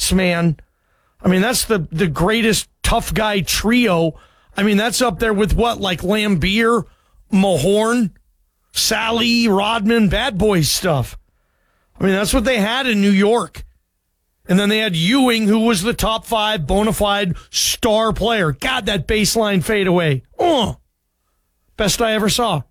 Knicks, man. I mean, that's the greatest tough guy trio. I mean, that's up there with what, like Lambeer, Mahorn, Sally, Rodman, Bad Boys stuff. I mean, that's what they had in New York. And then they had Ewing, who was the top 5 bona fide star player. God, that baseline fadeaway. Oh, best I ever saw.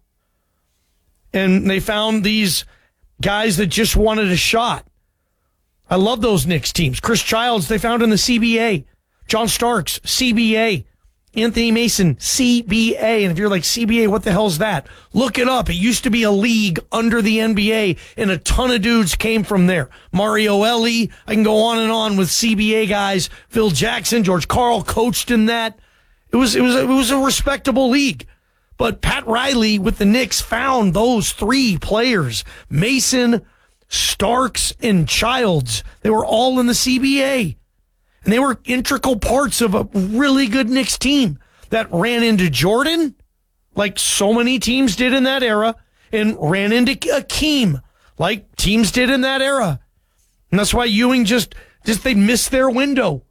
And they found these guys that just wanted a shot. I love those Knicks teams. Chris Childs, they found in the CBA. John Starks, CBA. Anthony Mason, CBA. And if you're like, CBA, what the hell's that? Look it up. It used to be a league under the NBA, and a ton of dudes came from there. Mario Elie, I can go on with CBA guys. Phil Jackson, George Karl coached in that. It was a respectable league. But Pat Riley with the Knicks found those 3 players, Mason, Starks, and Childs. They were all in the CBA. And they were integral parts of a really good Knicks team that ran into Jordan, like so many teams did in that era, and ran into Akeem, like teams did in that era. And that's why Ewing just they missed their window.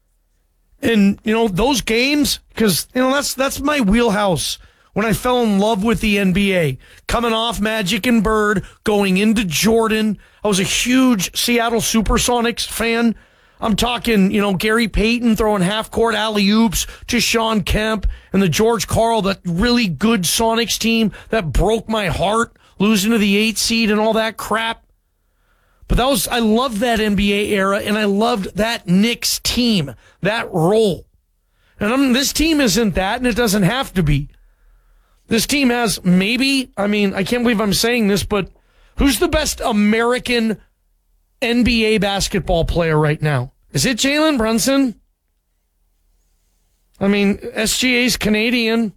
And, those games, because, that's my wheelhouse. When I fell in love with the NBA, coming off Magic and Bird, going into Jordan, I was a huge Seattle Supersonics fan. I'm talking, Gary Payton throwing half-court alley-oops to Sean Kemp and the George Karl, that really good Sonics team that broke my heart, losing to the 8 seed and all that crap. But I loved that NBA era, and I loved that Knicks team, that role. And this team isn't that, and it doesn't have to be. This team has I can't believe I'm saying this, but who's the best American NBA basketball player right now? Is it Jalen Brunson? SGA's Canadian.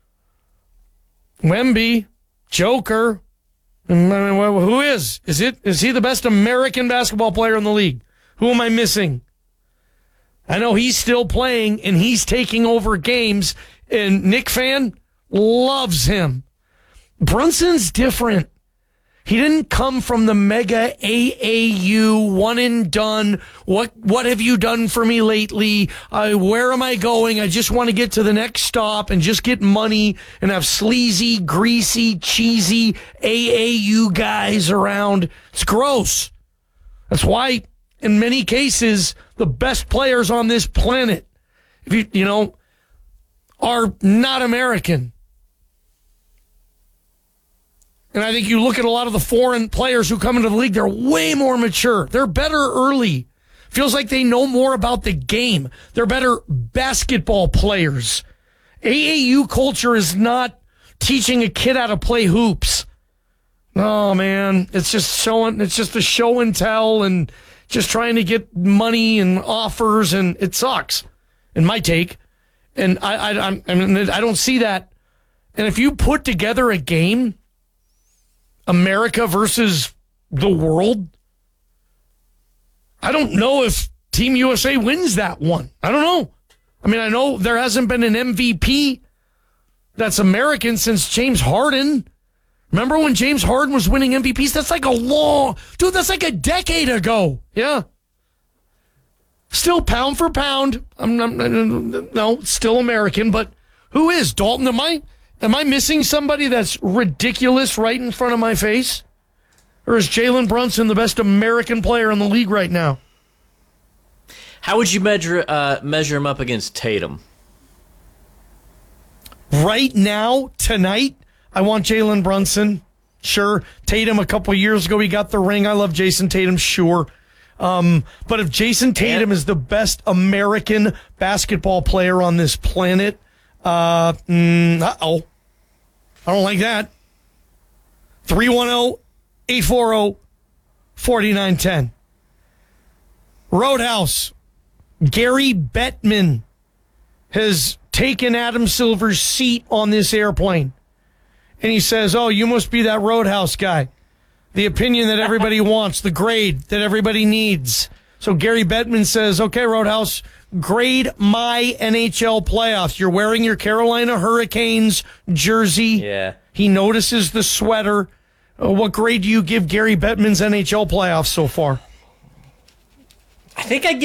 Wemby, Joker. Who is? Is he the best American basketball player in the league? Who am I missing? I know he's still playing and he's taking over games, and Nick Fan loves him. Brunson's different. He didn't come from the mega AAU, one and done. What have you done for me lately? Where am I going? I just want to get to the next stop and just get money and have sleazy, greasy, cheesy AAU guys around. It's gross. That's why, in many cases, the best players on this planet, are not American. And I think you look at a lot of the foreign players who come into the league, they're way more mature. They're better early. Feels like they know more about the game. They're better basketball players. AAU culture is not teaching a kid how to play hoops. Oh, man. It's just a show and tell and just trying to get money and offers, and it sucks, in my take. And I don't see that. And if you put together a game, America versus the world, I don't know if Team USA wins that one. I don't know. I know there hasn't been an MVP that's American since James Harden. Remember when James Harden was winning MVPs? That's like that's like a decade ago. Yeah. Still pound for pound. No, still American, but who is? Dalton, am I missing somebody that's ridiculous right in front of my face? Or is Jalen Brunson the best American player in the league right now? How would you measure him up against Tatum? Right now, tonight, I want Jalen Brunson. Sure. Tatum, a couple of years ago, he got the ring. I love Jason Tatum. Sure. But if Jason Tatum is the best American basketball player on this planet, I don't like that. 310-840-4910. Roadhouse. Gary Bettman has taken Adam Silver's seat on this airplane. And he says, oh, you must be that Roadhouse guy. The opinion that everybody wants, the grade that everybody needs. So Gary Bettman says, okay, Roadhouse, grade my NHL playoffs. You're wearing your Carolina Hurricanes jersey. Yeah. He notices the sweater. What grade do you give Gary Bettman's NHL playoffs so far? I think I